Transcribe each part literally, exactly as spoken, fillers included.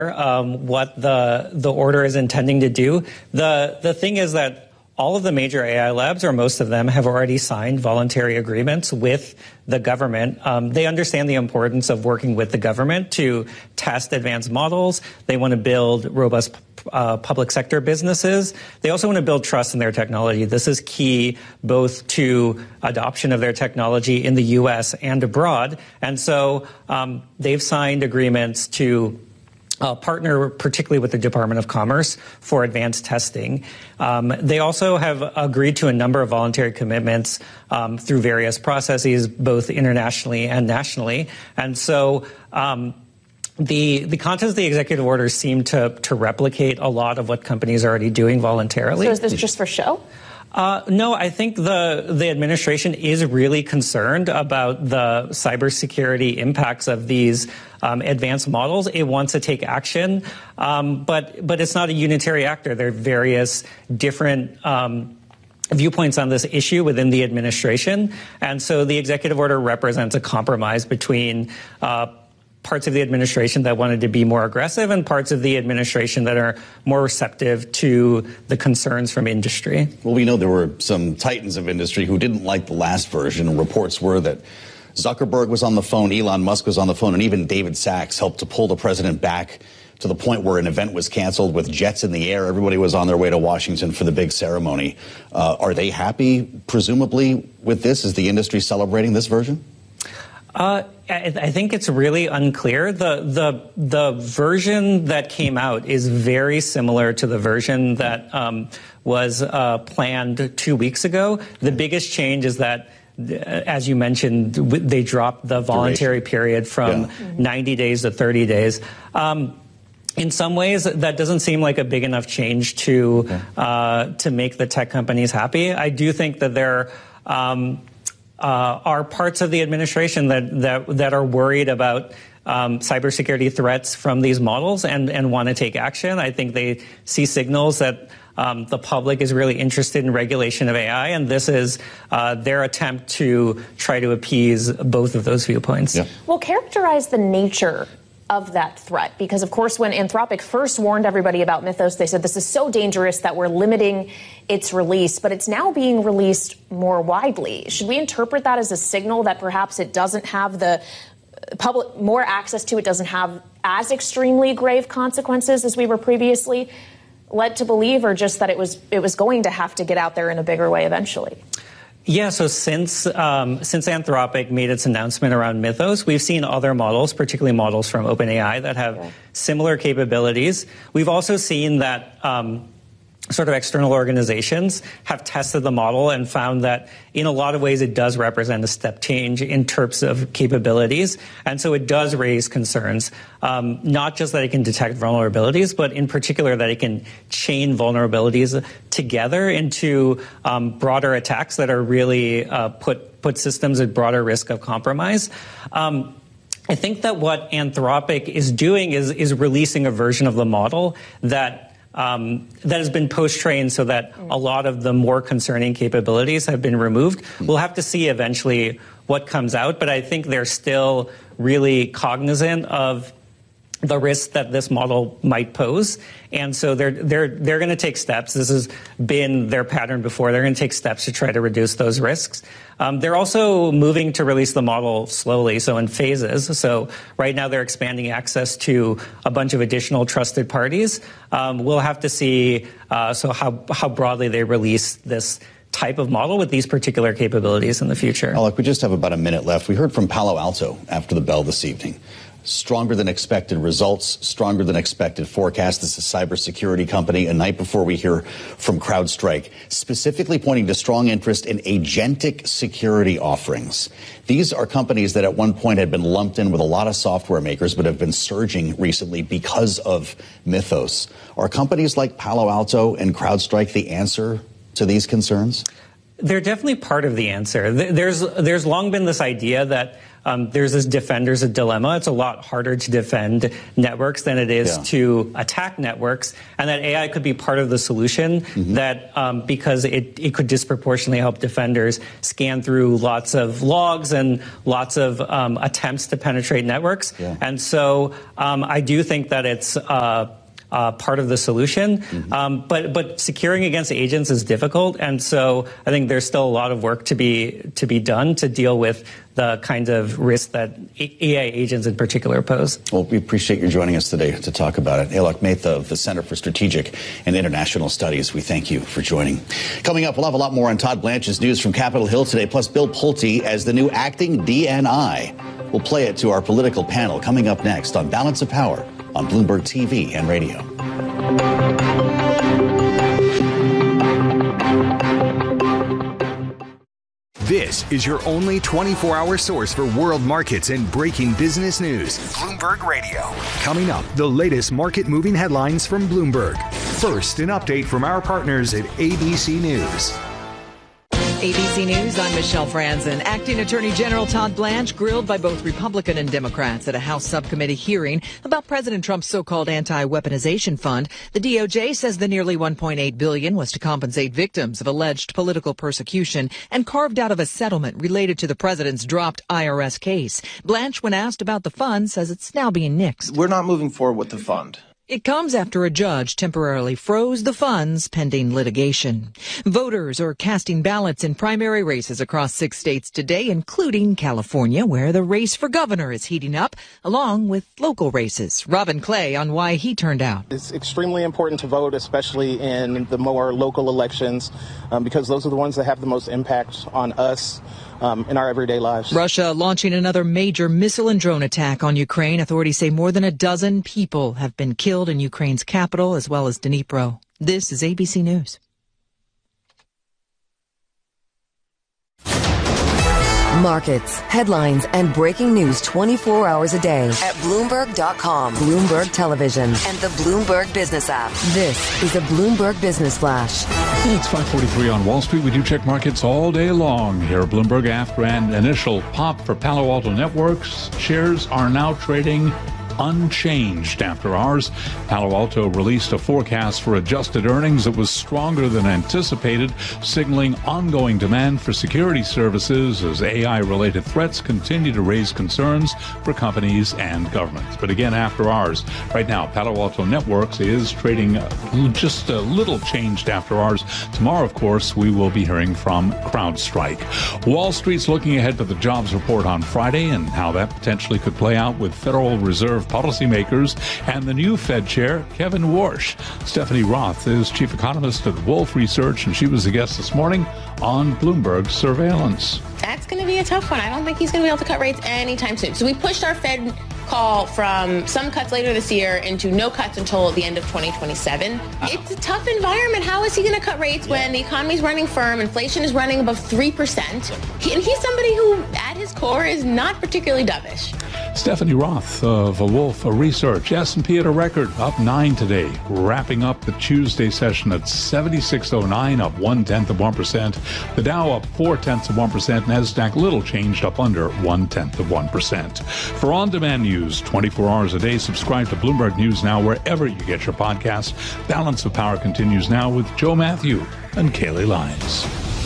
um, what the the order is intending to do. The the thing is that all of the major A I labs, or most of them, have already signed voluntary agreements with the government. Um, they understand the importance of working with the government to test advanced models. They want to build robust uh, public sector businesses. They also want to build trust in their technology. This is key both to adoption of their technology in the U S and abroad. And so um, they've signed agreements to Uh, partner particularly with the Department of Commerce for advanced testing. Um, they also have agreed to a number of voluntary commitments um, through various processes, both internationally and nationally. And so um, the the contents of the executive orders seem to, to replicate a lot of what companies are already doing voluntarily. So is this just for show? Uh, no, I think the the administration is really concerned about the cybersecurity impacts of these um, advanced models. It wants to take action, um, but but it's not a unitary actor. There are various different um, viewpoints on this issue within the administration, and so the executive order represents a compromise between Uh, parts of the administration that wanted to be more aggressive and parts of the administration that are more receptive to the concerns from industry. Well, we know there were some titans of industry who didn't like the last version. Reports were that Zuckerberg was on the phone, Elon Musk was on the phone, and even David Sachs helped to pull the president back to the point where an event was canceled with jets in the air. Everybody was on their way to Washington for the big ceremony. Uh, are they happy, presumably, with this? Is the industry celebrating this version? Uh, I, I think it's really unclear. The the the version that came out is very similar to the version that um, was uh, planned two weeks ago. The biggest change is that, as you mentioned, they dropped the voluntary Duration. period from yeah. ninety days to thirty days. Um, In some ways, that doesn't seem like a big enough change to okay. uh, to make the tech companies happy. I do think that there um, uh, are parts of the administration that that, that are worried about um, cybersecurity threats from these models and, and want to take action. I think they see signals that um, the public is really interested in regulation of A I, and this is uh, their attempt to try to appease both of those viewpoints. Yeah. Well, characterize the nature of that threat, because of course when Anthropic first warned everybody about Mythos, they said this is so dangerous that we're limiting its release, but it's now being released more widely. Should we interpret that as a signal that perhaps it doesn't have the public more access to, it doesn't have as extremely grave consequences as we were previously led to believe, or just that it was it was going to have to get out there in a bigger way eventually? Yeah, so since um, since Anthropic made its announcement around Mythos, we've seen other models, particularly models from OpenAI, that have yeah. similar capabilities. We've also seen that um, sort of external organizations have tested the model and found that in a lot of ways it does represent a step change in terms of capabilities. And so it does raise concerns, um, not just that it can detect vulnerabilities, but in particular that it can chain vulnerabilities together into um, broader attacks that are really uh, put, put systems at broader risk of compromise. Um, I think that what Anthropic is doing is, is releasing a version of the model that Um, that has been post-trained so that a lot of the more concerning capabilities have been removed. We'll have to see eventually what comes out, but I think they're still really cognizant of the risk that this model might pose, and so they're they're they're going to take steps. This has been their pattern before. They're going to take steps to try to reduce those risks. Um, they're also moving to release the model slowly, so in phases. So right now they're expanding access to a bunch of additional trusted parties. Um, we'll have to see uh, so how how broadly they release this type of model with these particular capabilities in the future. Alec, we just have about a minute left. We heard from Palo Alto after the bell this evening. Stronger than expected results, stronger than expected forecast. This is a cybersecurity company. A night before we hear from CrowdStrike, specifically pointing to strong interest in agentic security offerings. These are companies that at one point had been lumped in with a lot of software makers, but have been surging recently because of Mythos. Are companies like Palo Alto and CrowdStrike the answer to these concerns? They're definitely part of the answer. There's there's long been this idea that um, there's this defender's dilemma. It's a lot harder to defend networks than it is yeah. to attack networks, and that A I could be part of the solution. Mm-hmm. That um, because it, it could disproportionately help defenders scan through lots of logs and lots of um, attempts to penetrate networks. Yeah. And so um, I do think that it's uh, Uh, part of the solution, mm-hmm. um, but but securing against agents is difficult, and so I think there's still a lot of work to be to be done to deal with the kind of risk that A I agents in particular pose. Well, we appreciate you joining us today to talk about it. Alok Mehta of the Center for Strategic and International Studies, we thank you for joining. Coming up, we'll have a lot more on Todd Blanche's news from Capitol Hill today, plus Bill Pulte as the new acting D N I. We'll play it to our political panel coming up next on Balance of Power on Bloomberg T V and radio. This is your only twenty-four hour source for world markets and breaking business news. Bloomberg Radio. Coming up, the latest market moving headlines from Bloomberg. First, an update from our partners at A B C News. A B C News, I'm Michelle Franzen. Acting Attorney General Todd Blanche grilled by both Republican and Democrats at a House subcommittee hearing about President Trump's so-called anti-weaponization fund. The D O J says the nearly one point eight billion dollars was to compensate victims of alleged political persecution and carved out of a settlement related to the president's dropped I R S case. Blanche, when asked about the fund, says it's now being nixed. We're not moving forward with the fund. It comes after a judge temporarily froze the funds pending litigation. Voters are casting ballots in primary races across six states today, including California, where the race for governor is heating up, along with local races. Robin Clay on why he turned out. It's extremely important to vote, especially in the more local elections, um, because those are the ones that have the most impact on us. Um, in our everyday lives. Russia launching another major missile and drone attack on Ukraine. Authorities say more than a dozen people have been killed in Ukraine's capital as well as Dnipro. This is A B C News. Markets, headlines, and breaking news twenty-four hours a day at Bloomberg dot com, Bloomberg Television, and the Bloomberg Business app. This is the Bloomberg Business Flash. It's five forty-three on Wall Street. We do check markets all day long here at Bloomberg. After an initial pop for Palo Alto Networks, shares are now trading unchanged after hours. Palo Alto released a forecast for adjusted earnings that was stronger than anticipated, signaling ongoing demand for security services as A I-related threats continue to raise concerns for companies and governments. But again, after hours, right now, Palo Alto Networks is trading just a little changed after hours. Tomorrow, of course, we will be hearing from CrowdStrike. Wall Street's looking ahead to the jobs report on Friday and how that potentially could play out with Federal Reserve policymakers and the new Fed chair, Kevin Warsh. Stephanie Roth is chief economist at Wolfe Research, and she was a guest this morning on Bloomberg Surveillance. That's going to be a tough one. I don't think he's going to be able to cut rates anytime soon. So we pushed our Fed call from some cuts later this year into no cuts until the end of twenty twenty-seven. Uh-huh. It's a tough environment. How is he going to cut rates yeah. when the economy's running firm, inflation is running above three percent? He, and he's somebody who, at his core, is not particularly dovish. Stephanie Roth of Wolfe Research. S and P at a record, up nine today, wrapping up the Tuesday session at seventy-six oh nine, up one-tenth of one percent. The Dow up four-tenths of one percent. NASDAQ little changed, up under one-tenth of one percent. For on-demand news, twenty-four hours a day, subscribe to Bloomberg News Now wherever you get your podcasts. Balance of Power continues now with Joe Matthew and Kaylee Lyons.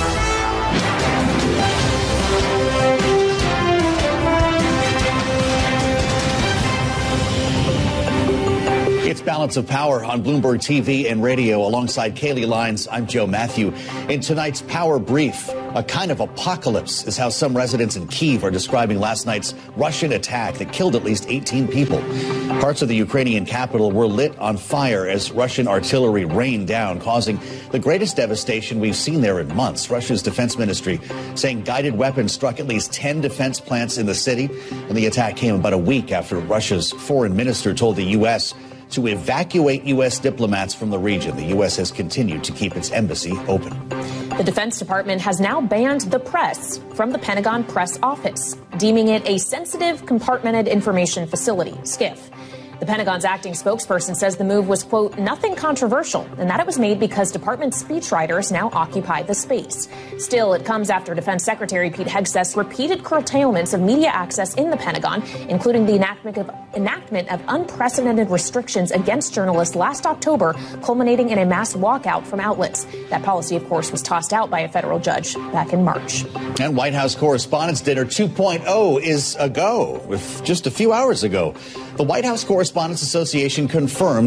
It's Balance of Power on Bloomberg T V and radio. Alongside Kaylee Lyons, I'm Joe Matthew. In tonight's Power Brief, a kind of apocalypse is how some residents in Kyiv are describing last night's Russian attack that killed at least eighteen people. Parts of the Ukrainian capital were lit on fire as Russian artillery rained down, causing the greatest devastation we've seen there in months. Russia's defense ministry saying guided weapons struck at least ten defense plants in the city, and the attack came about a week after Russia's foreign minister told the U S to evacuate U S diplomats from the region. The U S has continued to keep its embassy open. The Defense Department has now banned the press from the Pentagon press office, deeming it a sensitive compartmented information facility, SCIF. The Pentagon's acting spokesperson says the move was, quote, nothing controversial, and that it was made because department speechwriters now occupy the space. Still, it comes after Defense Secretary Pete Hegseth's repeated curtailments of media access in the Pentagon, including the enactment of, enactment of unprecedented restrictions against journalists last October, culminating in a mass walkout from outlets. That policy, of course, was tossed out by a federal judge back in March. And White House Correspondents' Dinner two point oh is a go. With just a few hours ago, the White House Correspondents Association confirmed